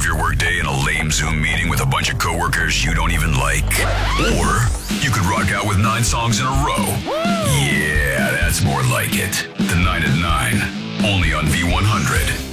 off your workday in a lame Zoom meeting with a bunch of coworkers you don't even like. Or you could rock out with 9 songs in a row. Yeah, that's more like it. The 9 at 9, only on V100.